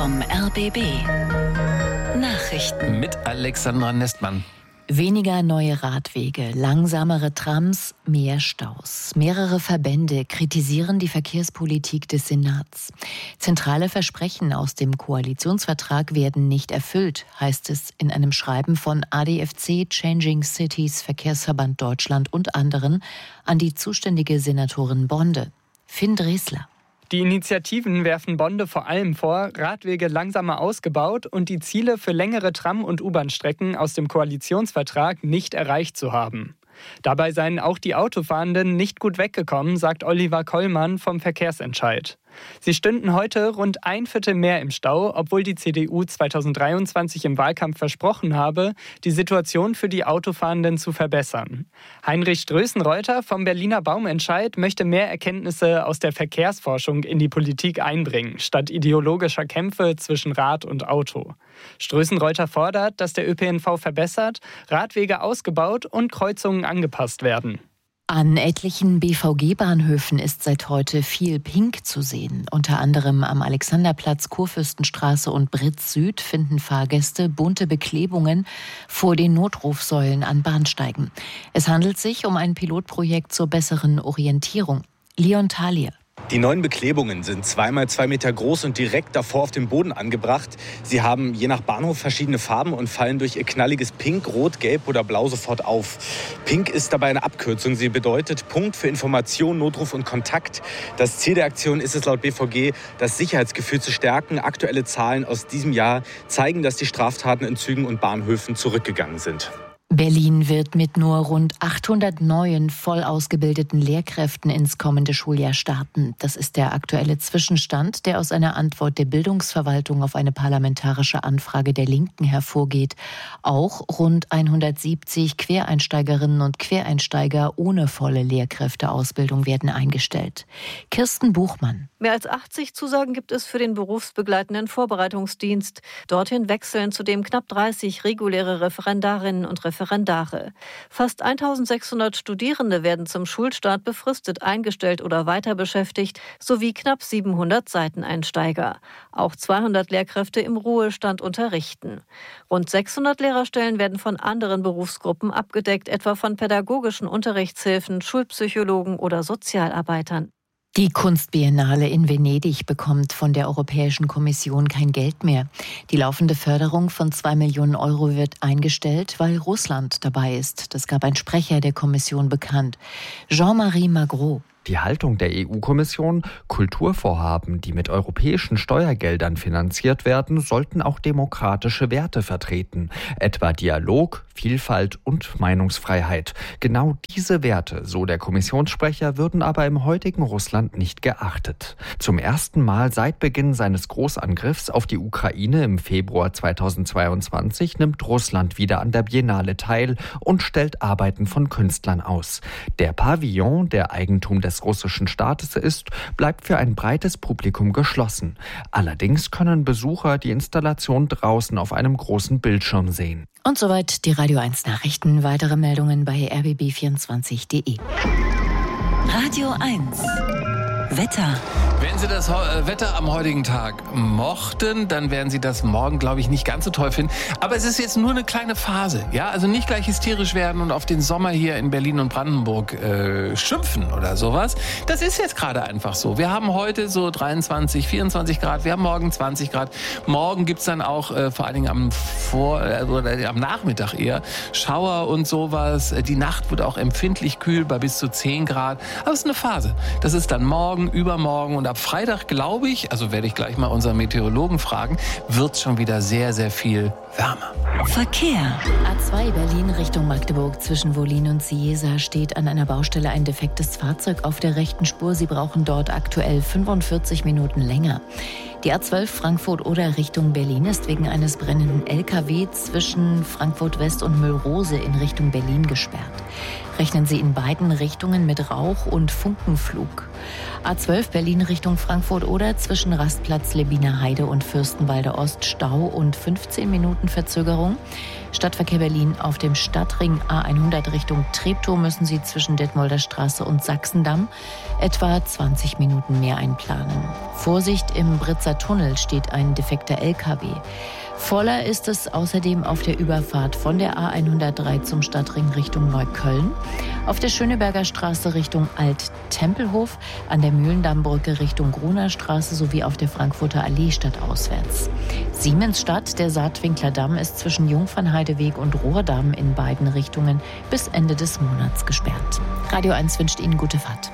vom RBB. Nachrichten mit Alexandra Nestmann. Weniger neue Radwege, langsamere Trams, mehr Staus. Mehrere Verbände kritisieren die Verkehrspolitik des Senats. Zentrale Versprechen aus dem Koalitionsvertrag werden nicht erfüllt, heißt es in einem Schreiben von ADFC, Changing Cities, Verkehrsverband Deutschland und anderen an die zuständige Senatorin Bonde. Finn Dresler. Die Initiativen werfen Bonde vor allem vor, Radwege langsamer ausgebaut und die Ziele für längere Tram- und U-Bahn-Strecken aus dem Koalitionsvertrag nicht erreicht zu haben. Dabei seien auch die Autofahrenden nicht gut weggekommen, sagt Oliver Kollmann vom Verkehrsentscheid. Sie stünden heute rund 1/4 mehr im Stau, obwohl die CDU 2023 im Wahlkampf versprochen habe, die Situation für die Autofahrenden zu verbessern. Heinrich Strößen-Reuter vom Berliner Baumentscheid möchte mehr Erkenntnisse aus der Verkehrsforschung in die Politik einbringen, statt ideologischer Kämpfe zwischen Rad und Auto. Strößen-Reuter fordert, dass der ÖPNV verbessert, Radwege ausgebaut und Kreuzungen angepasst werden. An etlichen BVG-Bahnhöfen ist seit heute viel Pink zu sehen. Unter anderem am Alexanderplatz, Kurfürstenstraße und Britz Süd finden Fahrgäste bunte Beklebungen vor den Notrufsäulen an Bahnsteigen. Es handelt sich um ein Pilotprojekt zur besseren Orientierung. Leon Thalia. Die neuen Beklebungen sind 2x2 Meter groß und direkt davor auf dem Boden angebracht. Sie haben je nach Bahnhof verschiedene Farben und fallen durch ihr knalliges Pink, Rot, Gelb oder Blau sofort auf. Pink ist dabei eine Abkürzung. Sie bedeutet Punkt für Information, Notruf und Kontakt. Das Ziel der Aktion ist es laut BVG, das Sicherheitsgefühl zu stärken. Aktuelle Zahlen aus diesem Jahr zeigen, dass die Straftaten in Zügen und Bahnhöfen zurückgegangen sind. Berlin wird mit nur rund 800 neuen, voll ausgebildeten Lehrkräften ins kommende Schuljahr starten. Das ist der aktuelle Zwischenstand, der aus einer Antwort der Bildungsverwaltung auf eine parlamentarische Anfrage der Linken hervorgeht. Auch rund 170 Quereinsteigerinnen und Quereinsteiger ohne volle Lehrkräfteausbildung werden eingestellt. Kirsten Buchmann. Mehr als 80 Zusagen gibt es für den berufsbegleitenden Vorbereitungsdienst. Dorthin wechseln zudem knapp 30 reguläre Referendarinnen und Referendare. Fast 1600 Studierende werden zum Schulstart befristet eingestellt oder weiter beschäftigt, sowie knapp 700 Seiteneinsteiger. Auch 200 Lehrkräfte im Ruhestand unterrichten. Rund 600 Lehrerstellen werden von anderen Berufsgruppen abgedeckt, etwa von pädagogischen Unterrichtshilfen, Schulpsychologen oder Sozialarbeitern. Die Kunstbiennale in Venedig bekommt von der Europäischen Kommission kein Geld mehr. Die laufende Förderung von 2 Millionen Euro wird eingestellt, weil Russland dabei ist. Das gab ein Sprecher der Kommission bekannt. Jean-Marie Magro. Die Haltung der EU-Kommission, Kulturvorhaben, die mit europäischen Steuergeldern finanziert werden, sollten auch demokratische Werte vertreten, etwa Dialog, Vielfalt und Meinungsfreiheit. Genau diese Werte, so der Kommissionssprecher, würden aber im heutigen Russland nicht geachtet. Zum ersten Mal seit Beginn seines Großangriffs auf die Ukraine im Februar 2022 nimmt Russland wieder an der Biennale teil und stellt Arbeiten von Künstlern aus. Der Pavillon, der Eigentum des russischen Staates ist, bleibt für ein breites Publikum geschlossen. Allerdings können Besucher die Installation draußen auf einem großen Bildschirm sehen. Und soweit die Radio 1 Nachrichten. Weitere Meldungen bei rbb24.de. Radio 1 Wetter. Wenn Sie das Wetter am heutigen Tag mochten, dann werden Sie das morgen, glaube ich, nicht ganz so toll finden. Aber es ist jetzt nur eine kleine Phase. Ja, also nicht gleich hysterisch werden und auf den Sommer hier in Berlin und Brandenburg schimpfen oder sowas. Das ist jetzt gerade einfach so. Wir haben heute so 23, 24 Grad. Wir haben morgen 20 Grad. Morgen gibt's dann auch vor allen Dingen am Nachmittag eher Schauer und sowas. Die Nacht wird auch empfindlich kühl bei bis zu 10 Grad. Aber es ist eine Phase. Das ist dann morgen, übermorgen und ab Freitag, glaube ich, also werde ich gleich mal unseren Meteorologen fragen, wird es schon wieder sehr, sehr viel wärmer. Verkehr. A2 Berlin Richtung Magdeburg zwischen Wollin und Ciesa steht an einer Baustelle ein defektes Fahrzeug auf der rechten Spur. Sie brauchen dort aktuell 45 Minuten länger. Die A12 Frankfurt-Oder Richtung Berlin ist wegen eines brennenden LKW zwischen Frankfurt West und Müllrose in Richtung Berlin gesperrt. Rechnen Sie in beiden Richtungen mit Rauch und Funkenflug. A12 Berlin Richtung Frankfurt-Oder zwischen Rastplatz Lebiner Heide und Fürstenwalde Ost Stau und 15 Minuten Verzögerung. Stadtverkehr Berlin auf dem Stadtring A100 Richtung Treptow müssen Sie zwischen Detmolder Straße und Sachsendamm etwa 20 Minuten mehr einplanen. Vorsicht, im Britzer Tunnel steht ein defekter LKW. Voller ist es außerdem auf der Überfahrt von der A103 zum Stadtring Richtung Neukölln, auf der Schöneberger Straße Richtung Alt-Tempelhof, an der Mühlendammbrücke Richtung Gruner Straße sowie auf der Frankfurter Allee stadtauswärts. Siemensstadt, der Saatwinkler Damm, ist zwischen Jungfernheideweg und Rohrdamm in beiden Richtungen bis Ende des Monats gesperrt. Radio 1 wünscht Ihnen gute Fahrt.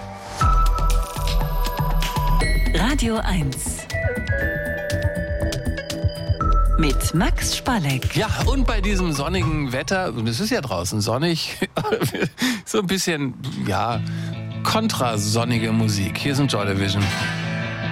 Radio 1 mit Max Spalleck. Ja, und bei diesem sonnigen Wetter, und es ist ja draußen sonnig, so ein bisschen, kontrasonnige Musik. Hier sind Joy Division.